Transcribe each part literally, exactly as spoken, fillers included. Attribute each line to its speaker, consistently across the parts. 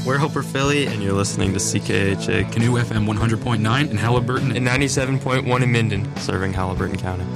Speaker 1: We're Hoper Philly, and you're listening to C K H A
Speaker 2: Canoe F M one hundred point nine in Haliburton
Speaker 3: and ninety-seven point one in Minden,
Speaker 1: serving Haliburton County.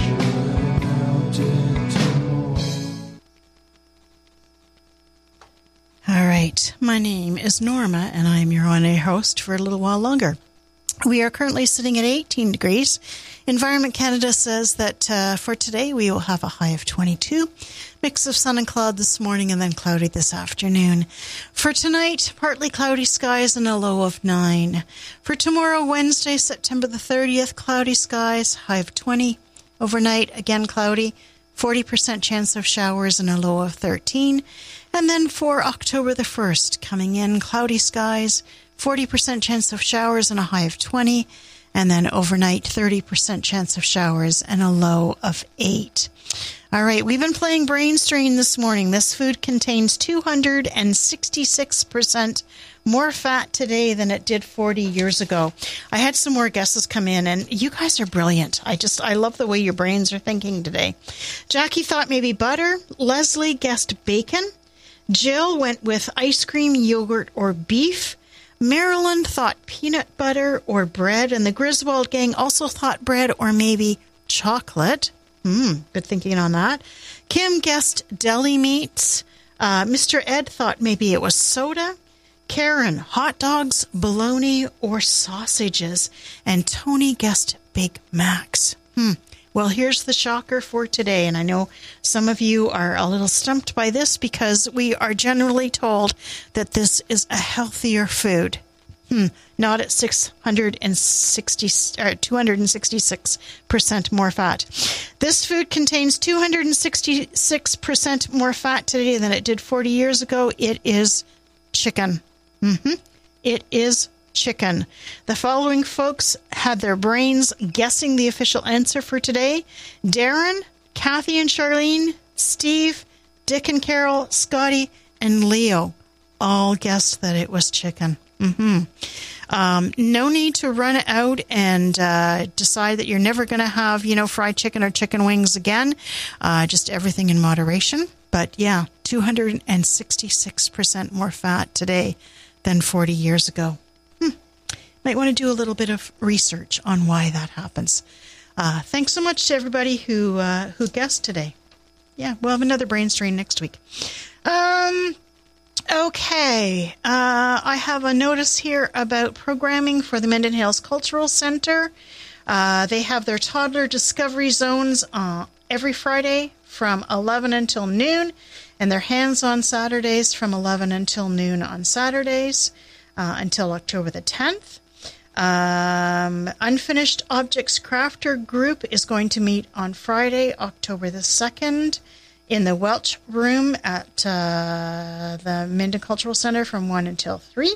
Speaker 4: All right, my name is Norma, and I'm your on-air host for a little while longer. We are currently sitting at eighteen degrees. Environment Canada says that uh, for today we will have a high of twenty-two, mix of sun and cloud this morning and then cloudy this afternoon. For tonight, partly cloudy skies and a low of nine. For tomorrow, Wednesday, September the thirtieth, cloudy skies, high of twenty. Overnight, again cloudy, forty percent chance of showers and a low of thirteen. And then for October the first, coming in, cloudy skies, forty percent chance of showers and a high of twenty. And then overnight, thirty percent chance of showers and a low of eight. All right, we've been playing Brain Strain this morning. This food contains two hundred sixty-six percent more fat today than it did forty years ago. I had some more guesses come in, and you guys are brilliant. I just, I love the way your brains are thinking today. Jackie thought maybe butter. Leslie guessed bacon. Jill went with ice cream, yogurt, or beef. Marilyn thought peanut butter or bread, and the Griswold gang also thought bread or maybe chocolate. Hmm, good thinking on that. Kim guessed deli meats. Uh, Mister Ed thought maybe it was soda. Karen, hot dogs, bologna, or sausages. And Tony guessed Big Macs. Hmm. Well, here's the shocker for today, and I know some of you are a little stumped by this because we are generally told that this is a healthier food. Hmm, not at six hundred sixty, or two hundred sixty-six percent more fat. This food contains two hundred sixty-six percent more fat today than it did forty years ago. It is chicken. Mm-hmm. It is chicken. The following folks had their brains guessing the official answer for today. Darren, Kathy and Charlene, Steve, Dick and Carol, Scotty, and Leo all guessed that it was chicken. Mm-hmm. Um, no need to run out and uh, decide that you're never going to have, you know, fried chicken or chicken wings again. Uh, just everything in moderation. But yeah, two hundred sixty-six percent more fat today than forty years ago. Might want to do a little bit of research on why that happens. Uh, thanks so much to everybody who uh, who guessed today. Yeah, we'll have another Brain Strain next week. Um, okay, uh, I have a notice here about programming for the Minden Hills Cultural Center. Uh, they have their toddler discovery zones uh, every Friday from eleven until noon, and their hands-on Saturdays from eleven until noon on Saturdays uh, until October the tenth. Um, Unfinished Objects Crafter Group is going to meet on Friday, October the second, in the Welch Room at uh, the Minden Cultural Center from one until three.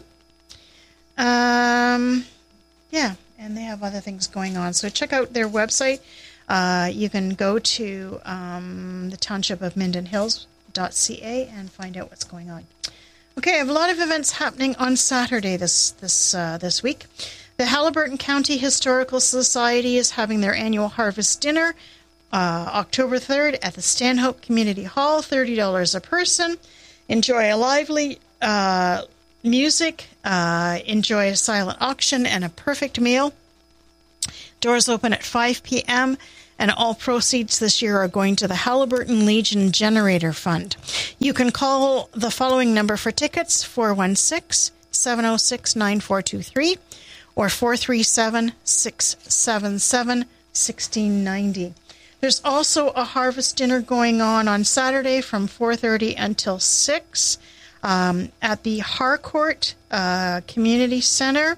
Speaker 4: Um, yeah, and they have other things going on. So check out their website. Uh, you can go to um, the Township of Minden Hills dot C A and find out what's going on. Okay, I have a lot of events happening on Saturday this this uh, this week. The Haliburton County Historical Society is having their annual harvest dinner uh, October third at the Stanhope Community Hall, thirty dollars a person. Enjoy a lively uh, music, uh, enjoy a silent auction, and a perfect meal. Doors open at five p.m., and all proceeds this year are going to the Haliburton Legion Generator Fund. You can call the following number for tickets, four one six, seven oh six, nine four two three, or four three seven, six seven seven, one six nine zero. There's also a harvest dinner going on on Saturday from four thirty until six um, at the Harcourt uh, Community Center.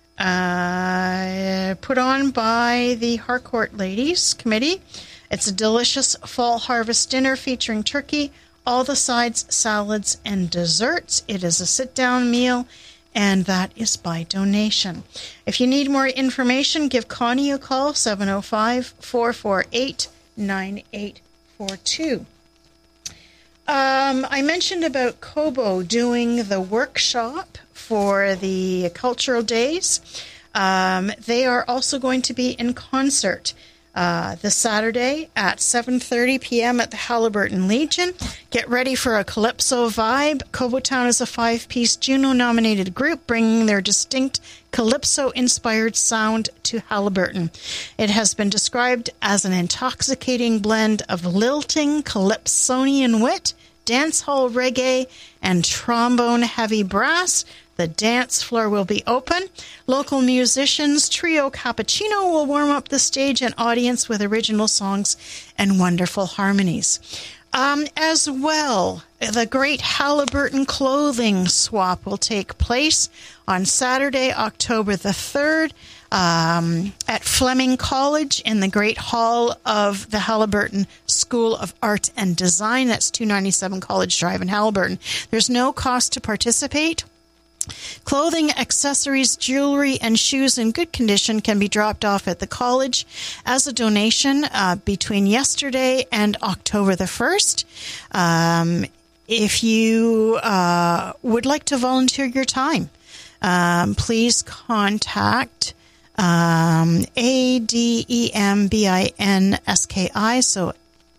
Speaker 4: Uh, put on by the Harcourt Ladies Committee. It's a delicious fall harvest dinner featuring turkey, all the sides, salads, and desserts. It is a sit-down meal, and that is by donation. If you need more information, give Connie a call, seven oh five, four four eight, nine eight four two. Um, I mentioned about Kobo doing the workshop for the cultural days. Um, they are also going to be in concert. Uh, this Saturday at seven thirty p.m. at the Haliburton Legion. Get ready for a Calypso vibe. Cobotown is a five-piece Juno-nominated group bringing their distinct Calypso-inspired sound to Haliburton. It has been described as an intoxicating blend of lilting Calypsonian wit, dancehall reggae, and trombone-heavy brass. The dance floor will be open. Local musicians Trio Cappuccino will warm up the stage and audience with original songs and wonderful harmonies. Um, as well, the Great Haliburton Clothing Swap will take place on Saturday, October the third, um, at Fleming College in the Great Hall of the Haliburton School of Art and Design. That's two ninety-seven College Drive in Haliburton. There's no cost to participate. Clothing, accessories, jewelry, and shoes in good condition can be dropped off at the college as a donation uh, between yesterday and October the first. Um, if you uh, would like to volunteer your time, um, please contact um, A D E M B I N S K I, so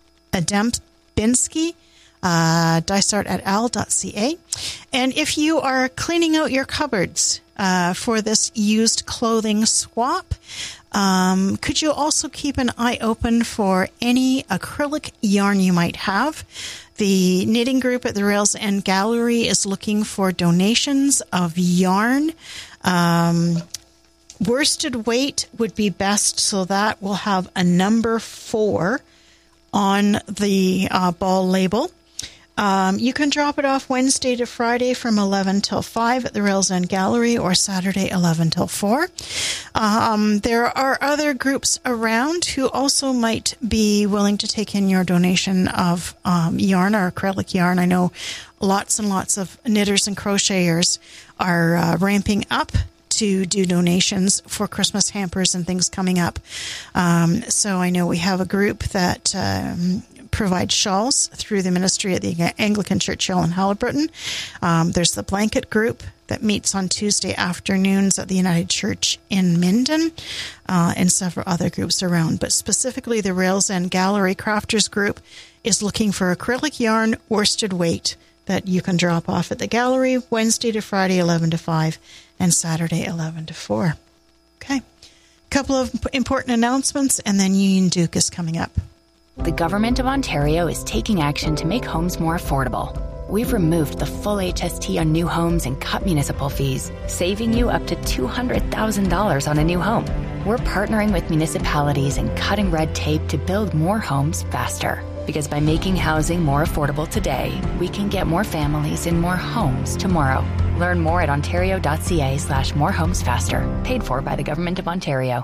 Speaker 4: Adembinski, Uh, dysart at al dot c a. And if you are cleaning out your cupboards uh, for this used clothing swap, um, could you also keep an eye open for any acrylic yarn you might have? The knitting group at the Rails End Gallery is looking for donations of yarn. Um, worsted weight would be best, so that will have a number four on the uh, ball label. Um, you can drop it off Wednesday to Friday from eleven till five at the Rails End Gallery, or Saturday eleven till four. Um, there are other groups around who also might be willing to take in your donation of um, yarn or acrylic yarn. I know lots and lots of knitters and crocheters are uh, ramping up to do donations for Christmas hampers and things coming up. Um, so I know we have a group that um, provides shawls through the ministry at the Anglican Church Hill in Haliburton. Um, there's the blanket group that meets on Tuesday afternoons at the United Church in Minden, uh, and several other groups around. But specifically, the Rails End Gallery Crafters Group is looking for acrylic yarn, worsted weight, that you can drop off at the gallery Wednesday to Friday, eleven to five, and Saturday, eleven to four. Okay. A couple of important announcements, and then Union Duke is coming up.
Speaker 5: The Government of Ontario is taking action to make homes more affordable. We've removed the full H S T on new homes and cut municipal fees, saving you up to two hundred thousand dollars on a new home. We're partnering with municipalities and cutting red tape to build more homes faster. Because by making housing more affordable today, we can get more families in more homes tomorrow. Learn more at ontario.ca slash more homes faster. Paid for by the Government of Ontario.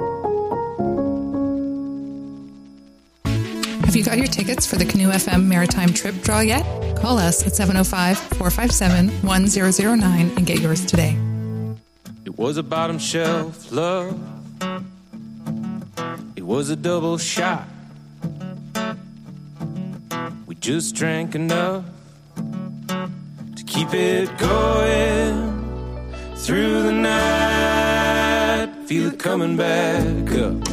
Speaker 6: Have you got your tickets for the Canoe F M Maritime Trip Draw yet? Call us at seven oh five, four five seven, one zero zero nine and get yours today.
Speaker 7: It was a bottom shelf love. It was a double shot. We just drank enough to keep it going through the night. Feel it coming back up.